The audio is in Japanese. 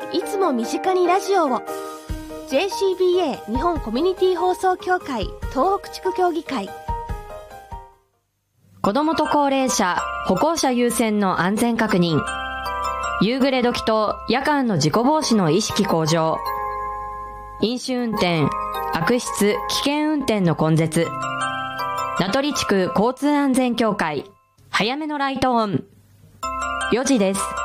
いつも身近にラジオを JCBA 日本コミュニティ放送協会東北地区協議会。 子どもと高齢者、歩行者優先の安全確認。夕暮れ時と夜間の事故防止の意識向上。飲酒運転、悪質、危険運転の根絶。名取地区交通安全協会、早めのライトオン。4時です。